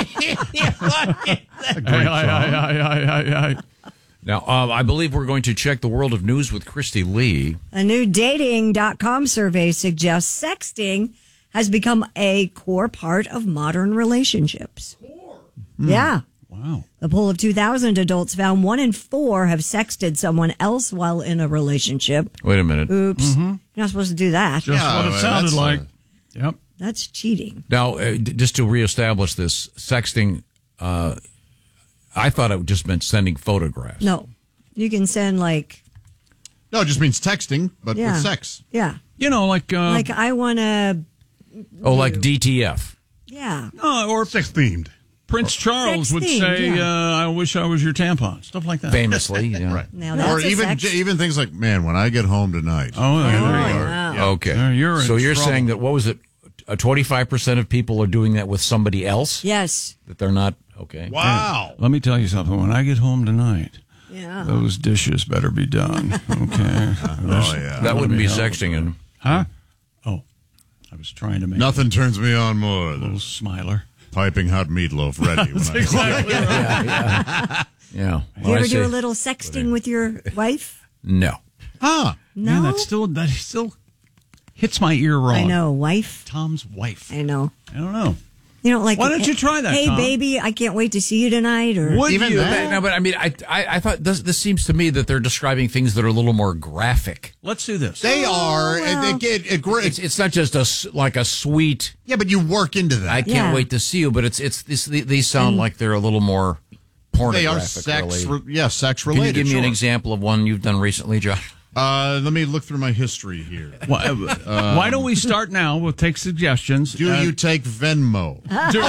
Now, I believe we're going to check the world of news with Christy Lee. A new Dating.com survey suggests sexting has become a core part of modern relationships. Yeah. Wow. The poll of 2,000 adults found 1 in 4 have sexted someone else while in a relationship. Wait a minute. Oops. Mm-hmm. You're not supposed to do that. Just what it sounded like. Yep. That's cheating. Now, just to reestablish this, sexting, I thought it just meant sending photographs. No. You can send No, it just means texting, but with sex. Yeah. You know, like I want to... like DTF. Yeah. Or sex-themed. Prince Charles would say, I wish I was your tampon. Stuff like that. Famously, yeah. Right. Now that's even things like, man, when I get home tonight. Oh, there you are. Yeah. Okay. You're so you're trouble. saying that, what was it, 25% of people are doing that with somebody else? Yes. That they're not, okay. Wow. Let me tell you something. When I get home tonight, those dishes better be done. Okay. That wouldn't be sexting. Huh? Oh, I was trying to make Nothing turns me on more. a little smiler. piping hot meatloaf ready. That's exactly right. Yeah. Do you ever do a little sexting with your wife? No. Huh. No. Man, that still hits my ear wrong. I know, wife. Tom's wife. I know. I don't know. You don't like. Why don't you try that? Hey, Tom? baby, I can't wait to see you tonight. Or Would Even you? that? No, but I mean, I thought this seems to me that they're describing things that are a little more graphic. Let's do this. They are. well. It's not just a sweet. Yeah, but you work into that. I can't wait to see you. But these sound like they're a little more pornographic. They are sex. related. Sex Can related. you give me an sure. example of one you've done recently, Josh? Let me look through my history here. Why don't we start now? We'll take suggestions. Do you take Venmo?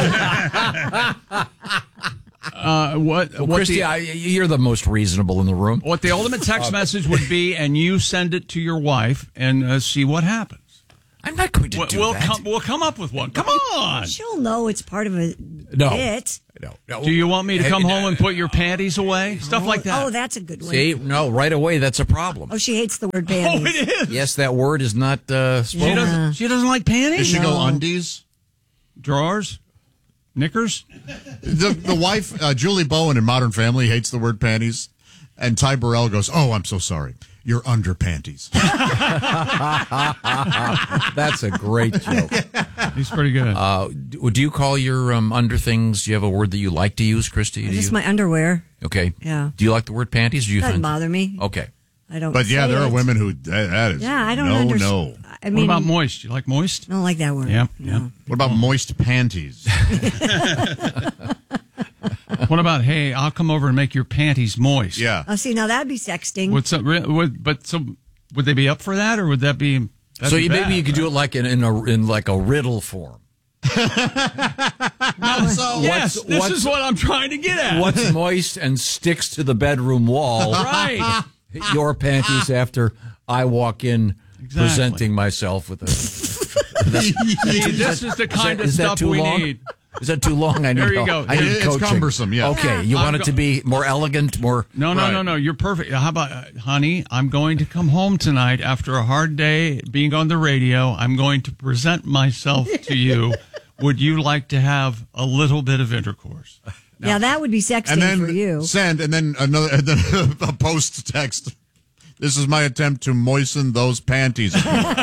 Christy, you're the most reasonable in the room. What the ultimate text message would be, and you send it to your wife and see what happens. I'm not going to do that. We'll come up with one. Come on. she'll know it's part of a No. bit. No. Do you want me to come home and put your panties away? Stuff like that. Oh, that's a good one. See, no, right away, that's a problem. Oh, she hates the word panties. Oh, it is. Yes, that word is not spoken. She doesn't like panties? Does she go undies? Drawers? Knickers? The wife, Julie Bowen in Modern Family, hates the word panties. And Ty Burrell goes, "Oh, I'm so sorry. You're under panties." That's a great joke. He's pretty good. Do you call your under things? Do you have a word that you like to use, Christy? Do Just you? my underwear. Okay. Yeah. Do you like the word panties? Or do you Doesn't find bother me. Okay. I don't. But yeah, say there are it. women who that is. Yeah, I don't no. understand. I mean, what about moist? You like moist? I don't like that word. Yeah. No. Yeah. What about moist panties? What about, hey, I'll come over and make your panties moist? Yeah. Oh, see, now that'd be sexting. Would they be up for that, or would that be? So maybe you could do it like in like a riddle form. Yes, this is what I'm trying to get at. What's moist and sticks to the bedroom wall? Right. Your panties after I walk in presenting myself with a. This is the kind of stuff we need. Is that too long? I need There you go. I need It's coaching. cumbersome, yeah. Okay, you want it to be more elegant, more. No. You're perfect. How about, honey? I'm going to come home tonight after a hard day being on the radio. I'm going to present myself to you. Would you like to have a little bit of intercourse? Yeah, that would be sexting And then for you. send, and then a post text. This is my attempt to moisten those panties.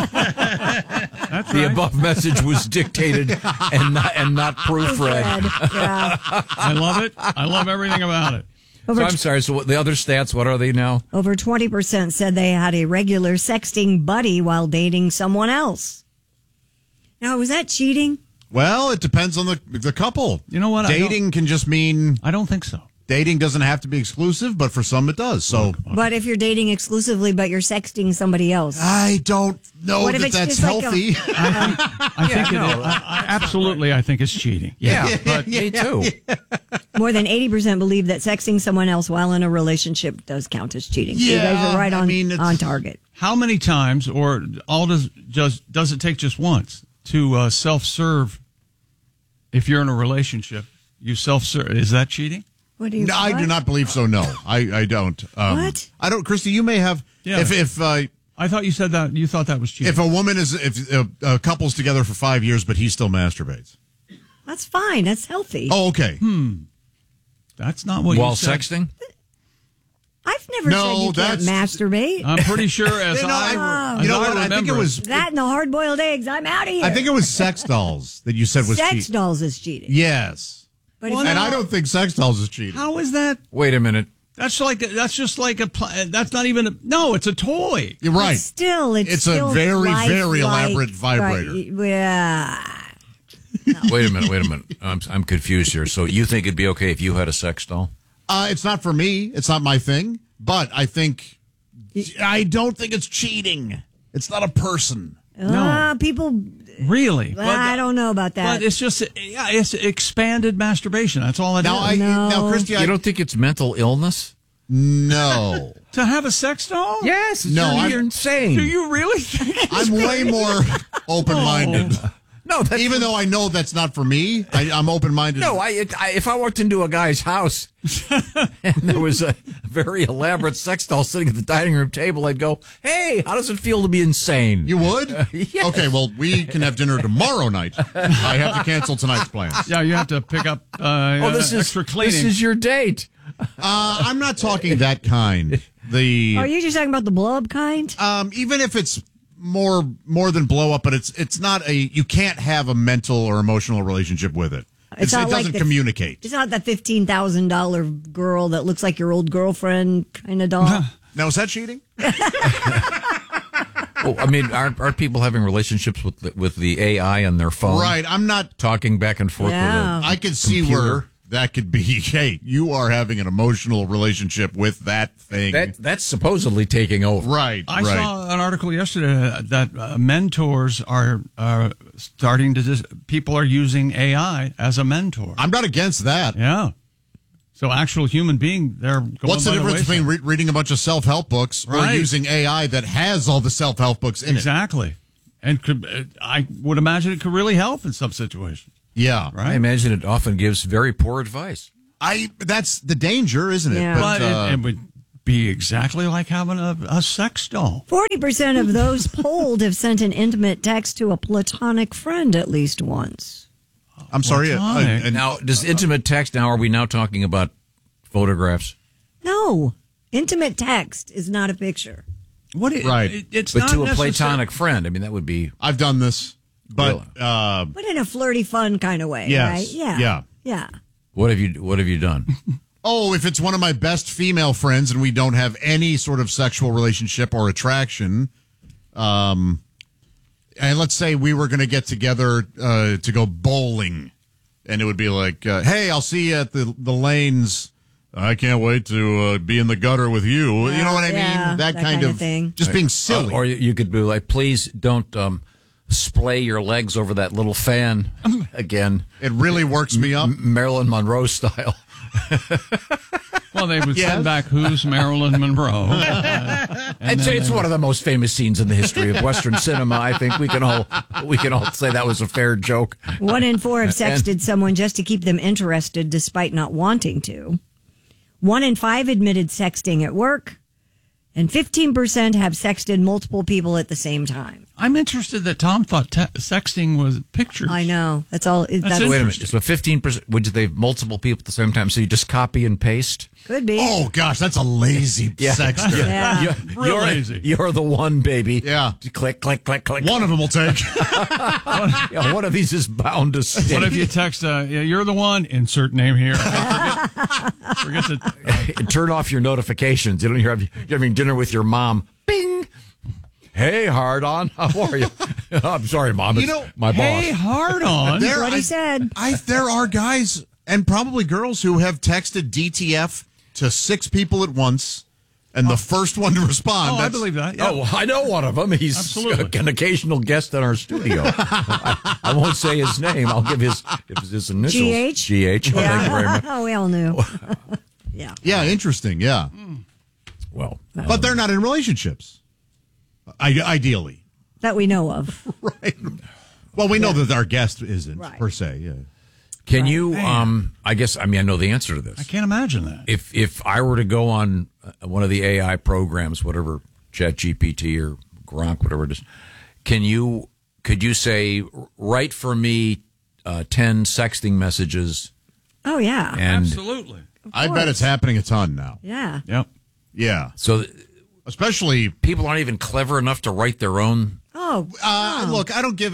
That's The right. above message was dictated and not proofread. Yeah. I love it. I love everything about it. So I'm sorry. So the other stats, what are they now? Over 20% said they had a regular sexting buddy while dating someone else. Now, was that cheating? Well, it depends on the couple. You know what? Dating can just mean. I don't think so. Dating doesn't have to be exclusive, but for some it does. So, But if you're dating exclusively, but you're sexting somebody else. I don't know What if that it's that's just like healthy. I think it is. Absolutely, I think it's cheating. But me too. More than 80% believe that sexting someone else while in a relationship does count as cheating. So you guys are right on target. How many times, or does it take just once to self-serve? If you're in a relationship, you self-serve. Is that cheating? What do you? No, I do not believe so. No, I don't. What? I don't. Christy, you may have. Yeah. If I thought you said that you thought that was cheating. if a woman if a couple's together for 5 years, but he still masturbates. That's fine. That's healthy. Oh, okay. That's not what While you said. sexting? I've never No, said you can't masturbate. I'm pretty sure as You know, I you know as what? I I think it remember, was. That and the hard-boiled eggs. I'm out of here. I think it was sex dolls that you said was sex cheating. dolls is cheating. Yes. But Well, if And no. I don't think sex dolls is cheating. How is that? Wait a minute. That's just like a. That's not even a. No, it's a toy. You're right. still, it's a very, very elaborate vibrator. Right, yeah. Wait a minute. I'm confused here. So you think it'd be okay if you had a sex doll? It's not for me. It's not my thing. But I don't think it's cheating. It's not a person. People. Really? I don't know about that. But it's just, it's expanded masturbation. That's all it is. Now, Christy, You don't think it's mental illness? No. To have a sex doll? Yes. No, you're insane. Do you really think? I'm way more open-minded. No, even though I know that's not for me, I'm open-minded. No, if I walked into a guy's house and there was a very elaborate sex doll sitting at the dining room table, I'd go, "Hey, how does it feel to be insane?" You would? Yes. Okay, well, we can have dinner tomorrow night. I have to cancel tonight's plans. Yeah, you have to pick up extra cleaning. This is your date. I'm not talking that kind. Are you just talking about the blow-up kind? Even if it's more than blow up, but it's not you can't have a mental or emotional relationship with it. It doesn't communicate. It's not that $15,000 girl that looks like your old girlfriend kind of doll. Now, is that cheating? Well, I mean, aren't people having relationships with the AI on their phone? Right. I'm not talking back and forth with it. I could see where that could be, hey, you are having an emotional relationship with that thing. That's supposedly taking over. Right. I saw an article yesterday that mentors are starting to people are using AI as a mentor. I'm not against that. Yeah. So actual human being, they're going What's the by difference between reading a bunch of self-help books or using AI that has all the self-help books in it? Exactly. And I would imagine it could really help in some situations. Yeah. Right? I imagine it often gives very poor advice. That's the danger, isn't it? Yeah. But it would be exactly like having a sex doll. 40% of those polled have sent an intimate text to a platonic friend at least once. I'm sorry. Now, does intimate text, are we now talking about photographs? No. Intimate text is not a picture. It's but not to a platonic friend. I mean, that would be... I've done this. But but in a flirty, fun kind of way, yes, right? Yeah. What have you done? Oh, if it's one of my best female friends and we don't have any sort of sexual relationship or attraction, and let's say we were going to get together to go bowling, and it would be like, hey, I'll see you at the lanes. I can't wait to be in the gutter with you. You know what I mean? That kind of thing. Just being silly. Or you could be like, please don't splay your legs over that little fan again. It really works me up. Marilyn Monroe style. Well, they would send back Who's Marilyn Monroe. I'd say it's one of the most famous scenes in the history of Western cinema. I think we can all say that was a fair joke. 1 in 4 have sexted someone just to keep them interested despite not wanting to. 1 in 5 admitted sexting at work. And 15% have sexted multiple people at the same time. I'm interested that Tom thought sexting was pictures. I know. That's all. Wait a minute. So 15%, would they have multiple people at the same time? So you just copy and paste? Could be. Oh, gosh, that's a lazy sexter. Yeah. Real lazy. You're the one, baby. Yeah. Click, click, click, click. One of them will take. One of these is bound to stay. What if you text, you're the one, insert name here. Forget to turn off your notifications. You don't hear you're having dinner with your mom. Bing. Hey, hard on. How are you? I'm sorry, Mom. It's my boss. Hey, hard on. That's what he said. There are guys and probably girls who have texted DTF to 6 people at once, and the first one to respond. I believe that. Yeah. Oh, I know one of them. He's an occasional guest in our studio. I won't say his name. I'll give his initials. GH. Oh, thank you very much. Oh, we all knew. Yeah. Yeah, interesting. Yeah. Well, but they're not in relationships. Ideally. That we know of. Right. Well, we know that our guest isn't, per se. Yeah. Can you, I know the answer to this. I can't imagine that. If I were to go on one of the AI programs, whatever, ChatGPT or Gronk, whatever it is, could you say, write for me 10 sexting messages? Oh, yeah. Absolutely. I bet it's happening a ton now. Yeah. Yep. Yeah. So, especially people aren't even clever enough to write their own. Oh, look,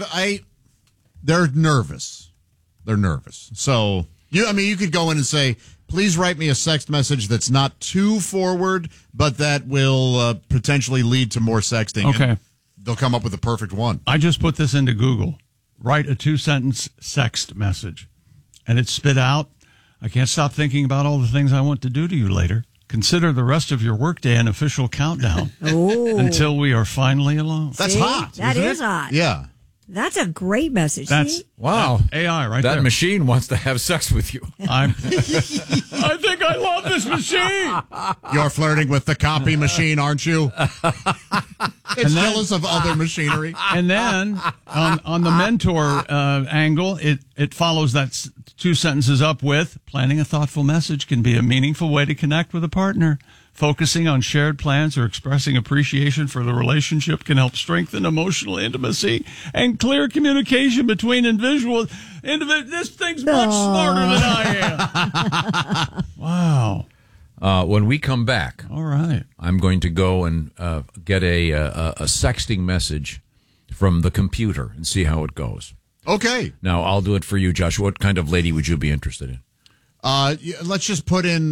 they're nervous. They're nervous. So you could go in and say, please write me a sext message that's not too forward, but that will potentially lead to more sexting. Okay. And they'll come up with the perfect one. I just put this into Google. Write a 2-sentence sext message. And it spit out, I can't stop thinking about all the things I want to do to you later. Consider the rest of your workday an official countdown until we are finally alone. That's hot. That is hot. Yeah. That's a great message. Wow. AI right there. That machine wants to have sex with you. I think I love this machine. You're flirting with the copy machine, aren't you? It's jealous of other machinery. And then on the mentor angle, it follows that two sentences up with planning a thoughtful message can be a meaningful way to connect with a partner. Focusing on shared plans or expressing appreciation for the relationship can help strengthen emotional intimacy and clear communication between individuals. This thing's much smarter than I am. Wow. When we come back, all right, I'm going to go and get a sexting message from the computer and see how it goes. Okay. Now, I'll do it for you, Josh. What kind of lady would you be interested in? Let's just put in...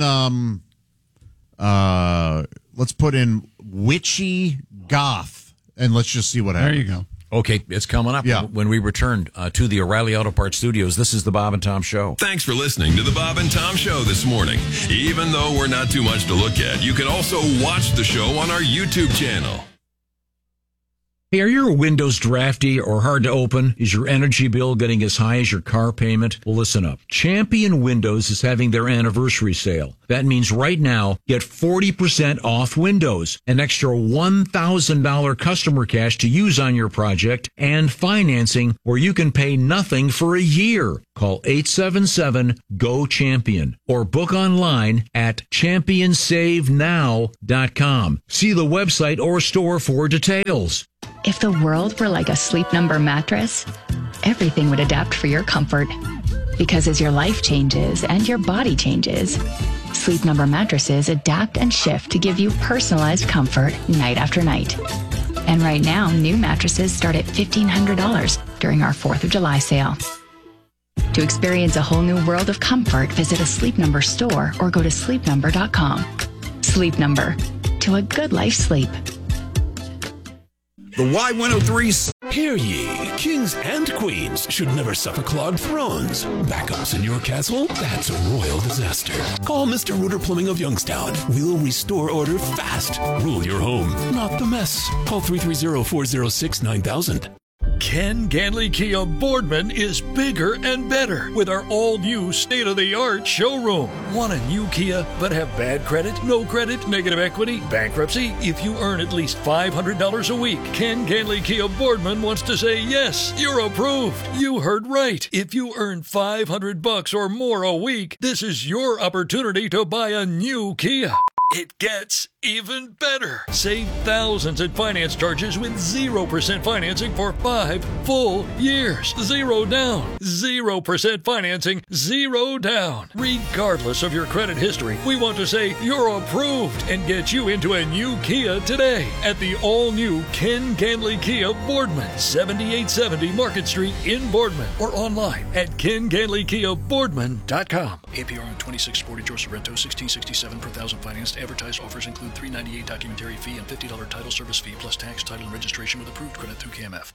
let's put in witchy goth, and let's just see what happens. There you go. Okay, it's coming up when we return to the O'Reilly Auto Parts Studios. This is the Bob and Tom Show. Thanks for listening to the Bob and Tom Show this morning. Even though we're not too much to look at, you can also watch the show on our YouTube channel. Hey, are you a Windows drafty or hard to open? Is your energy bill getting as high as your car payment? Well, listen up. Champion Windows is having their anniversary sale. That means right now, get 40% off Windows, an extra $1,000 customer cash to use on your project, and financing where you can pay nothing for a year. Call 877-GO-CHAMPION or book online at championsavenow.com. See the website or store for details. If the world were like a Sleep Number mattress, everything would adapt for your comfort. Because as your life changes and your body changes, Sleep Number mattresses adapt and shift to give you personalized comfort night after night. And right now, new mattresses start at $1,500 during our 4th of July sale. To experience a whole new world of comfort, visit a Sleep Number store or go to sleepnumber.com. Sleep Number. To a good life sleep. The Y103. Hear ye, kings and queens should never suffer clogged thrones. Backups in your castle? That's a royal disaster. Call Mr. Rooter Plumbing of Youngstown. We'll restore order fast. Rule your home, not the mess. Call 330-406-9000. Ken Ganley Kia Boardman is bigger and better with our all-new state-of-the-art showroom. Want a new Kia but have bad credit, no credit, negative equity, bankruptcy? If you earn at least $500 a week, Ken Ganley Kia Boardman wants to say, yes, you're approved. You heard right. If you earn $500 or more a week, this is your opportunity to buy a new Kia. It gets even better. Save thousands in finance charges with 0% financing for 5 full years. Zero down. 0% financing. Zero down. Regardless of your credit history, we want to say you're approved and get you into a new Kia today at the all-new Ken Ganley Kia Boardman, 7870 Market Street in Boardman, or online at kenganleykiaboardman.com. APR on 2640 George Sorrento, 1667 per thousand financed. Advertised offers include $398 documentary fee and $50 title service fee plus tax, title, and registration with approved credit through KMF.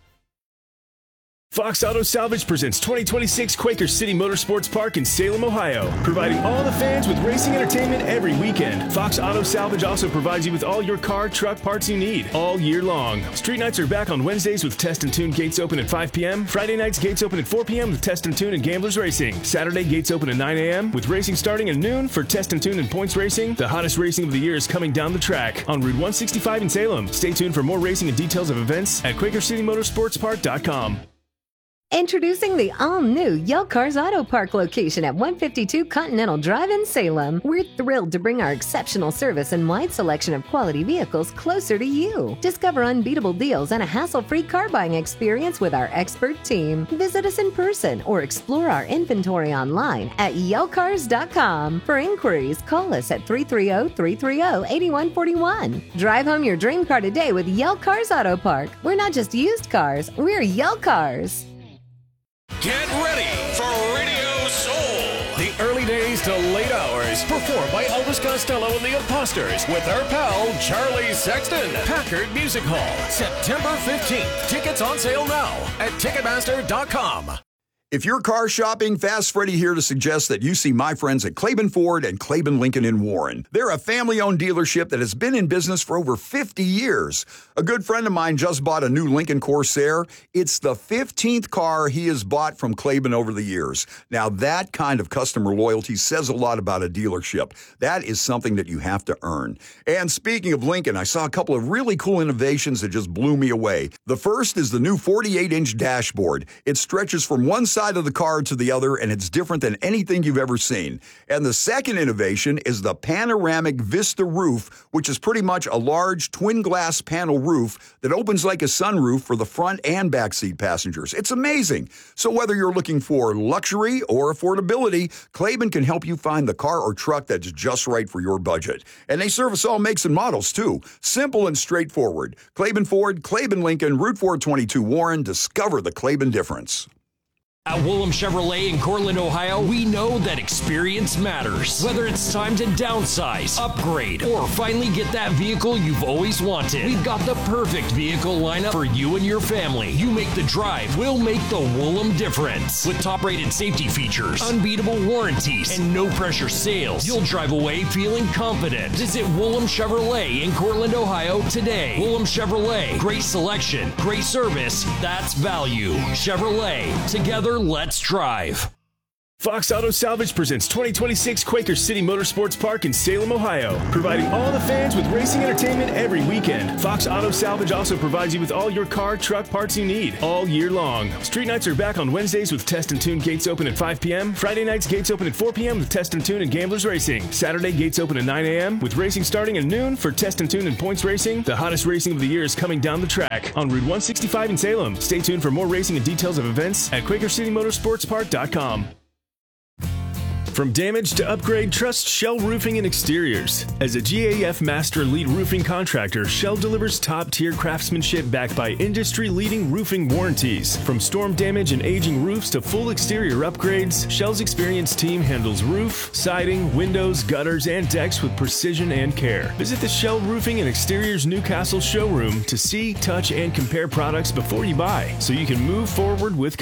Fox Auto Salvage presents 2026 Quaker City Motorsports Park in Salem, Ohio, providing all the fans with racing entertainment every weekend. Fox Auto Salvage also provides you with all your car, truck parts you need all year long. Street nights are back on Wednesdays with Test and Tune gates open at 5 p.m. Friday nights gates open at 4 p.m. with Test and Tune and Gamblers Racing. Saturday gates open at 9 a.m. with racing starting at noon for Test and Tune and Points Racing. The hottest racing of the year is coming down the track on Route 165 in Salem. Stay tuned for more racing and details of events at QuakerCityMotorsportsPark.com. Introducing the all-new Yale Cars Auto Park location at 152 Continental Drive in Salem. We're thrilled to bring our exceptional service and wide selection of quality vehicles closer to you. Discover unbeatable deals and a hassle-free car buying experience with our expert team. Visit us in person or explore our inventory online at YaleCars.com. For inquiries, call us at 330-330-8141. Drive home your dream car today with Yale Cars Auto Park. We're not just used cars, we're Yale Cars. Get ready for Radio Soul. The early days to late hours, performed by Elvis Costello and the Imposters with our pal Charlie Sexton. Packard Music Hall, September 15th. Tickets on sale now at Ticketmaster.com. If you're car shopping, Fast Freddy here to suggest that you see my friends at Claiborne Ford and Claiborne Lincoln in Warren. They're a family-owned dealership that has been in business for over 50 years. A good friend of mine just bought a new Lincoln Corsair. It's the 15th car he has bought from Claiborne over the years. Now, that kind of customer loyalty says a lot about a dealership. That is something that you have to earn. And speaking of Lincoln, I saw a couple of really cool innovations that just blew me away. The first is the new 48-inch dashboard. It stretches from one side of the car to the other, and it's different than anything you've ever seen. And the second innovation is the panoramic Vista roof, which is pretty much a large twin glass panel roof that opens like a sunroof for the front and back seat passengers. It's amazing. So whether you're looking for luxury or affordability, Claiborne can help you find the car or truck that's just right for your budget. And they service all makes and models too. Simple and straightforward. Claiborne Ford, Claiborne Lincoln, Route 422 Warren. Discover the Claiborne difference. At Woolham Chevrolet in Cortland, Ohio, we know that experience matters. Whether it's time to downsize, upgrade, or finally get that vehicle you've always wanted, we've got the perfect vehicle lineup for you and your family. You make the drive, we'll make the Woolham difference. With top-rated safety features, unbeatable warranties, and no-pressure sales, you'll drive away feeling confident. Visit Woolham Chevrolet in Cortland, Ohio today. Woolham Chevrolet, great selection, great service, that's value. Chevrolet, together, let's drive. Fox Auto Salvage presents 2026 Quaker City Motorsports Park in Salem, Ohio, providing all the fans with racing entertainment every weekend. Fox Auto Salvage also provides you with all your car, truck parts you need all year long. Street nights are back on Wednesdays with Test and Tune gates open at 5 p.m. Friday nights gates open at 4 p.m. with Test and Tune and Gamblers Racing. Saturday gates open at 9 a.m. with racing starting at noon for Test and Tune and Points Racing. The hottest racing of the year is coming down the track on Route 165 in Salem. Stay tuned for more racing and details of events at QuakerCityMotorsportsPark.com. From damage to upgrade, trust Shell Roofing and Exteriors. As a GAF Master Elite Roofing Contractor, Shell delivers top-tier craftsmanship backed by industry-leading roofing warranties. From storm damage and aging roofs to full exterior upgrades, Shell's experienced team handles roof, siding, windows, gutters, and decks with precision and care. Visit the Shell Roofing and Exteriors Newcastle showroom to see, touch, and compare products before you buy, so you can move forward with